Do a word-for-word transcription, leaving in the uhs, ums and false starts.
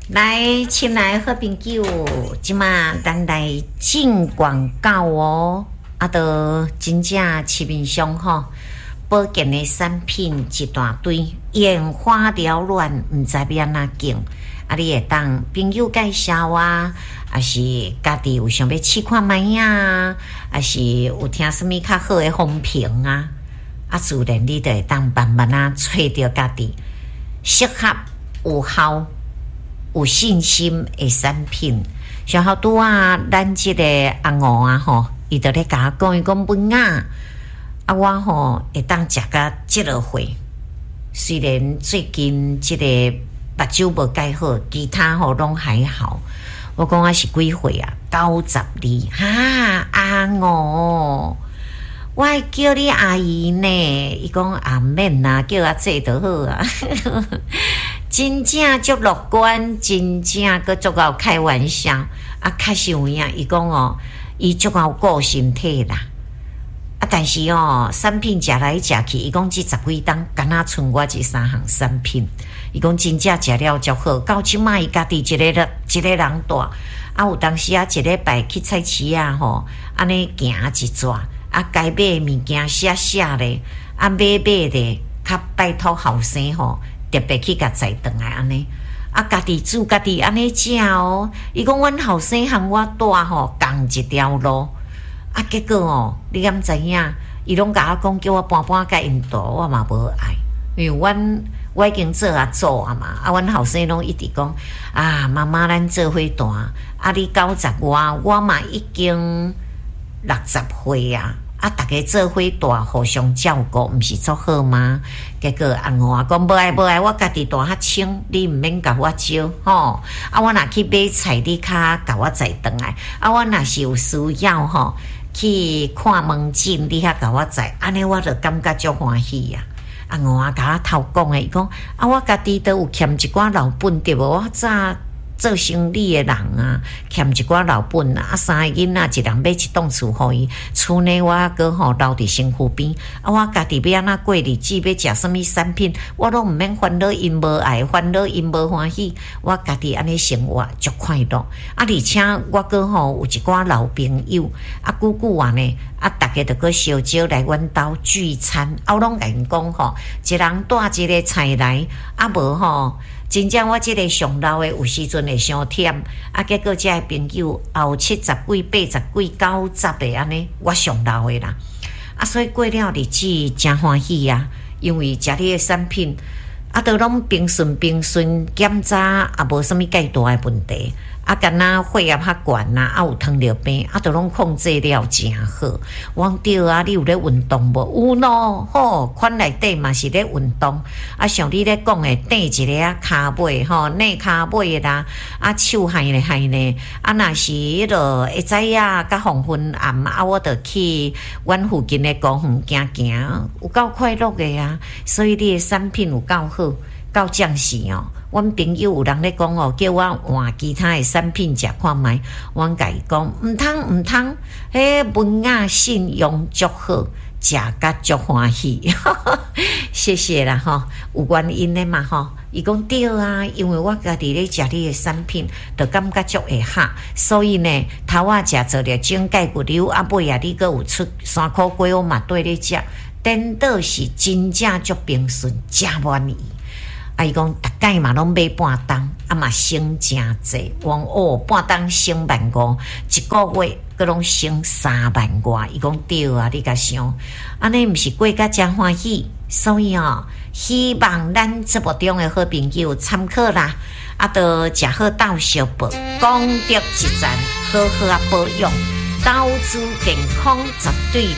来，亲爱好朋友，即马咱来进广告哦。啊，都真正市面上吼，保健的产品一大堆，眼花缭乱，唔知要安怎拣。啊，你会当朋友介绍啊，还是家己有想要试看卖啊，还是有听什么较好的风评啊？啊，自然你就会当慢慢啊，找到家己适合、有效、有信心的产品。像好多啊，咱这个阿五啊吼，伊就咧甲我讲，伊讲文啊，啊我吼会当食甲即落会。虽然最近即个目睭无介好，其他吼拢还好。我讲我是几岁啊？九十二哈，阿五。我还叫你阿姨呢，伊讲阿免啦，叫阿姐就好啊。真正足乐观，真正个足够开玩笑。啊，确实有影，伊讲哦，伊足够顾身体啦。啊，但是哦，产品食来食去，伊讲这十几档，敢若剩我这三项产品。伊讲真正食了足好，到即摆伊家己一个人一个人住。啊，有当时啊，一礼拜去菜市啊吼，安尼行一转。啊，该买的物件写写咧，啊买买咧，较拜托后生吼，特别去甲载转来安尼。啊，家己煮家己安尼食哦。伊讲阮后生和我大吼，共一条路。啊，结果哦，你敢知影？伊拢甲我讲，叫我搬搬甲因住，我嘛无爱，因为阮我已经做啊做啊嘛。啊，阮后生拢一直讲啊，妈妈咱做伙大。啊，你九十外，我嘛已经六十岁啊。啊，大家做伙大，互相照顾，毋是足好吗？结果阿我讲无爱无爱，我家己大较清，你毋免甲我招吼。啊，我若去买菜，你较甲我载转来。啊，我若是有需要吼，去看门诊，你较甲我载，安尼我就感觉足欢喜呀。啊，我甲我头讲诶，伊讲啊，我家己都有欠一寡老本对无？我早做生意的人啊，欠一寡老本啊，啊三个囡仔一人买一栋厝互伊，厝内我搁吼留伫身躯边，啊我家己要安怎过日子，要食什么产品，我拢毋免烦恼因无爱，烦恼因无欢喜，我家己安尼生活足快乐。啊，而且我搁吼有一寡老朋友，啊久久啊呢，啊大家就搁烧招来阮兜聚餐，啊我拢甲因讲吼，一人带一个菜来，啊无吼。真正我即个上老的有时阵会伤忝，啊结果这个朋友后七十几、八十几、九十的安尼，我上老的啦，啊所以过了日子真欢喜啊，因为食你的产品，啊都拢平顺平顺，检查也无什么介大的问题。啊，敢若血压较悬呐，啊有糖尿病，啊都拢控制了真好。我讲对啊，你有咧运动无？有咯，吼，款内底嘛是咧运动。啊，像你咧讲诶，垫一个啊骹尾吼，内骹尾啦，啊手害咧害咧，啊若是迄落会知影甲黄昏暗啊，我着去阮附近诶公园行行，有够快乐诶啊！所以你诶产品有够好。到将士哦，阮朋友有人咧讲哦，叫我换其他的产品食看卖，阮甲伊讲毋通毋通，迄文雅信用足好，食甲足欢喜，谢谢啦吼，有原因的嘛吼。伊讲对啊，因为我家己咧食你的产品，就感觉足会合，所以呢，头仔食做了整钙骨瘤，啊尾啊，你阁有出三箍鸡，我嘛对咧食，颠倒是真正足平顺，真满意。啊！伊讲，逐摆嘛拢买半当，啊嘛省诚济。我讲哦，半当省万五，一个月佮拢省三万外。伊讲对啊，你甲想，安尼毋是过甲真欢喜。所以哦，希望咱节目中的好朋友参考啦，啊，都食好到小宝，功德一赞，好好啊保养，投资健康绝对